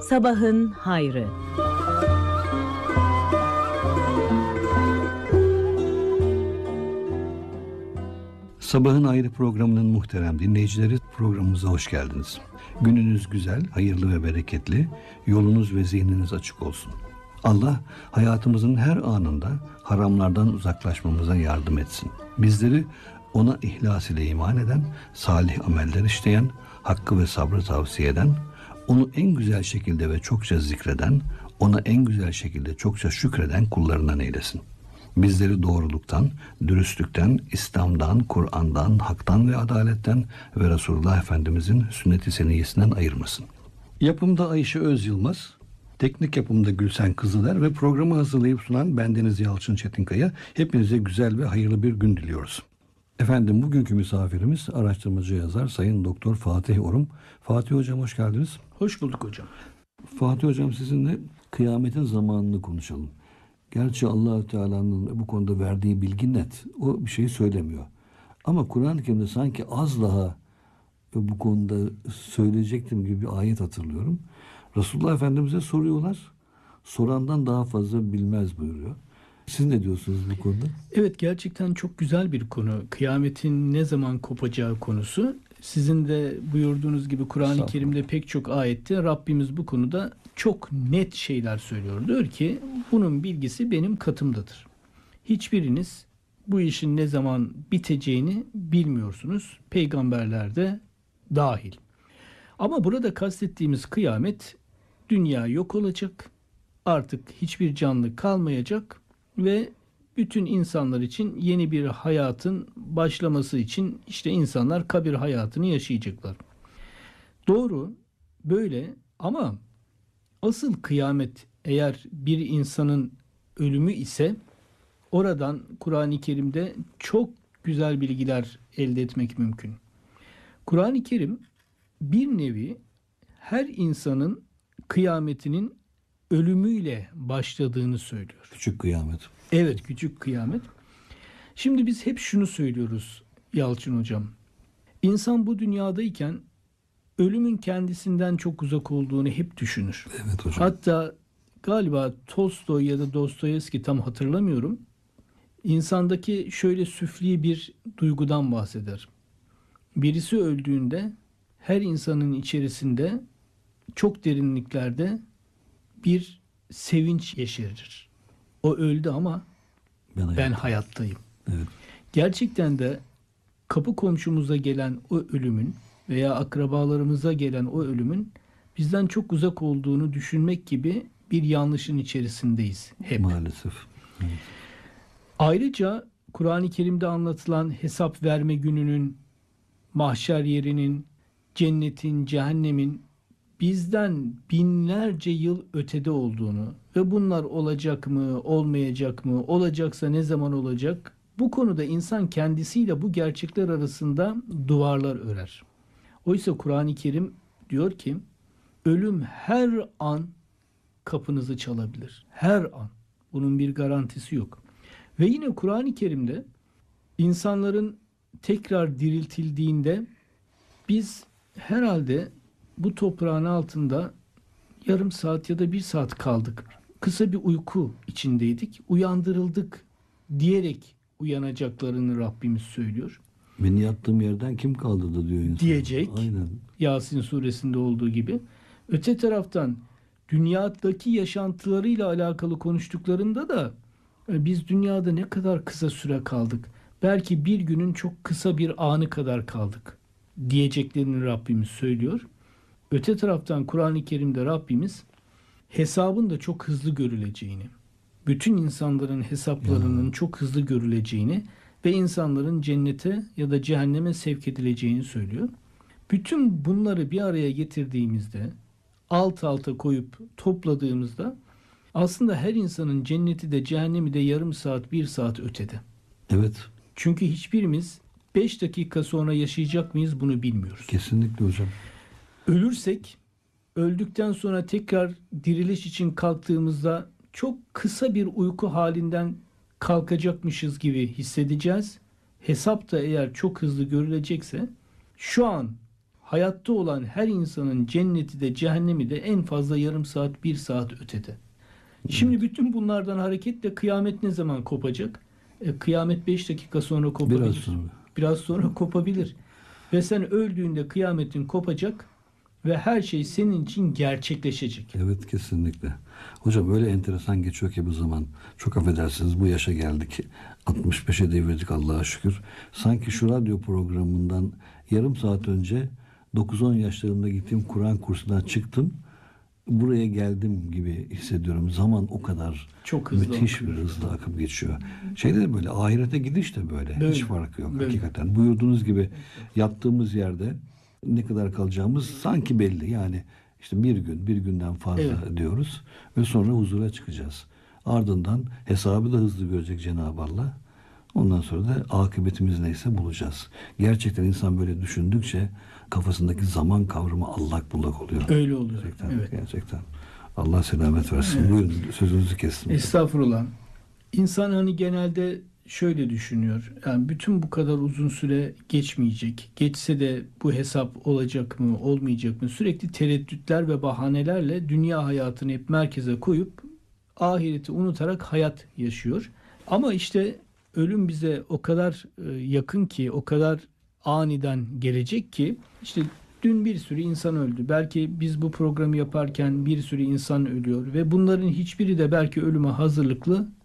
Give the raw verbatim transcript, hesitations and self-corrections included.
Sabahın hayrı. Sabahın Hayrı programının muhterem dinleyicileri, programımıza hoş geldiniz. Gününüz güzel, hayırlı ve bereketli, yolunuz ve zihniniz açık olsun. Allah hayatımızın her anında haramlardan uzaklaşmamıza yardım etsin. Bizleri ona ihlas ile iman eden, salih ameller işleyen, hakkı ve sabrı tavsiye eden, onu en güzel şekilde ve çokça zikreden, ona en güzel şekilde çokça şükreden kullarından eylesin. Bizleri doğruluktan, dürüstlükten, İslam'dan, Kur'an'dan, haktan ve adaletten ve Resulullah Efendimizin sünnet-i seniyyesinden ayırmasın. Yapımda Ayşe Öz Yılmaz, teknik yapımda Gülsen Kızıler ve programı hazırlayıp sunan bendeniz Yalçın Çetinkaya. Hepinize güzel ve hayırlı bir gün diliyoruz. Efendim, bugünkü misafirimiz araştırmacı yazar Sayın Doktor Fatih Orum. Fatih Hocam, hoş geldiniz. Hoş bulduk hocam. Fatih Hocam, sizinle kıyametin zamanını konuşalım. Gerçi Allah-u Teala'nın bu konuda verdiği bilgi net. O bir şey söylemiyor. Ama Kur'an-ı Kerim'de sanki az daha bu konuda söyleyecektim gibi bir ayet hatırlıyorum. Resulullah Efendimiz'e soruyorlar. Sorandan daha fazla bilmez buyuruyor. Siz ne diyorsunuz bu konuda? Evet, gerçekten çok güzel bir konu. Kıyametin ne zaman kopacağı konusu. Sizin de buyurduğunuz gibi Kur'an-ı Kerim'de pek çok ayette Rabbimiz bu konuda çok net şeyler söylüyor. Diyor ki bunun bilgisi benim katımdadır. Hiçbiriniz bu işin ne zaman biteceğini bilmiyorsunuz. Peygamberler de dahil. Ama burada kastettiğimiz kıyamet, dünya yok olacak. Artık hiçbir canlı kalmayacak ve bütün insanlar için yeni bir hayatın başlaması için işte insanlar kabir hayatını yaşayacaklar. Doğru, böyle, ama asıl kıyamet eğer bir insanın ölümü ise oradan Kur'an-ı Kerim'de çok güzel bilgiler elde etmek mümkün. Kur'an-ı Kerim bir nevi her insanın kıyametinin ölümüyle başladığını söylüyor. Küçük kıyamet. Evet, küçük kıyamet. Şimdi biz hep şunu söylüyoruz Yalçın Hocam. İnsan bu dünyadayken ölümün kendisinden çok uzak olduğunu hep düşünür. Evet hocam. Hatta galiba Tolstoy ya da Dostoyevski, tam hatırlamıyorum, insandaki şöyle süfli bir duygudan bahseder. Birisi öldüğünde her insanın içerisinde çok derinliklerde bir sevinç yeşerir. O öldü ama ben, hayattayım. ben hayattayım. Evet. Gerçekten de kapı komşumuza gelen o ölümün veya akrabalarımıza gelen o ölümün bizden çok uzak olduğunu düşünmek gibi bir yanlışın içerisindeyiz hep. Maalesef. Evet. Ayrıca Kur'an-ı Kerim'de anlatılan hesap verme gününün, mahşer yerinin, cennetin, cehennemin bizden binlerce yıl ötede olduğunu ve bunlar olacak mı, olmayacak mı, olacaksa ne zaman olacak? Bu konuda insan kendisiyle bu gerçekler arasında duvarlar örer. Oysa Kur'an-ı Kerim diyor ki ölüm her an kapınızı çalabilir. Her an. Bunun bir garantisi yok. Ve yine Kur'an-ı Kerim'de insanların tekrar diriltildiğinde biz herhalde bu toprağın altında yarım saat ya da bir saat kaldık. Kısa bir uyku içindeydik. Uyandırıldık diyerek uyanacaklarını Rabbimiz söylüyor. Beni yattığım yerden kim kaldırdı diyor insan. Diyecek. Aynen. Yasin suresinde olduğu gibi. Öte taraftan dünyadaki yaşantılarıyla alakalı konuştuklarında da biz dünyada ne kadar kısa süre kaldık? Belki bir günün çok kısa bir anı kadar kaldık diyeceklerini Rabbimiz söylüyor. Öte taraftan Kur'an-ı Kerim'de Rabbimiz hesabın da çok hızlı görüleceğini, bütün insanların hesaplarının ya. çok hızlı görüleceğini ve insanların cennete ya da cehenneme sevk edileceğini söylüyor. Bütün bunları bir araya getirdiğimizde, alt alta koyup topladığımızda aslında her insanın cenneti de cehennemi de yarım saat, bir saat ötede. Evet. Çünkü hiçbirimiz beş dakika sonra yaşayacak mıyız bunu bilmiyoruz. Kesinlikle hocam. Ölürsek, öldükten sonra tekrar diriliş için kalktığımızda çok kısa bir uyku halinden kalkacakmışız gibi hissedeceğiz. Hesap da eğer çok hızlı görülecekse şu an hayatta olan her insanın cenneti de cehennemi de en fazla yarım saat, bir saat ötede. Şimdi bütün bunlardan hareketle kıyamet ne zaman kopacak? E, kıyamet beş dakika sonra kopabilir. Biraz sonra. Biraz sonra kopabilir. Ve sen öldüğünde kıyametin kopacak ve her şey senin için gerçekleşecek. Evet, kesinlikle. Hocam öyle enteresan geçiyor ki bu zaman. Çok affedersiniz, bu yaşa geldik. altmış beşe devirdik Allah'a şükür. Sanki şu radyo programından yarım saat önce dokuz on yaşlarında gittiğim Kur'an kursundan çıktım. Buraya geldim gibi hissediyorum. Zaman o kadar Çok hızlı müthiş akıyor. bir hızla akıp geçiyor. Şeyde de böyle, ahirete gidiş de böyle. Böyle. Hiç farkı yok Böyle. hakikaten. Buyurduğunuz gibi yattığımız yerde ne kadar kalacağımız sanki belli. Yani işte bir gün, bir günden fazla Evet. diyoruz ve sonra huzura çıkacağız. Ardından hesabı da hızlı görecek Cenab-ı Allah. Ondan sonra da akıbetimiz neyse bulacağız. Gerçekten insan böyle düşündükçe kafasındaki zaman kavramı allak bullak oluyor. Öyle oluyor. Gerçekten, Evet. gerçekten. Allah selamet versin. Evet. Buyurun, sözünüzü kestim. Estağfurullah. İnsan hani genelde şöyle düşünüyor. Yani bütün bu kadar uzun süre geçmeyecek. Geçse de bu hesap olacak mı, olmayacak mı? Sürekli tereddütler ve bahanelerle dünya hayatını hep merkeze koyup ahireti unutarak hayat yaşıyor. Ama işte ölüm bize o kadar e, yakın ki, o kadar aniden gelecek ki işte dün bir sürü insan öldü. Belki biz bu programı yaparken bir sürü insan ölüyor ve bunların hiçbiri de belki ölüme hazırlıklı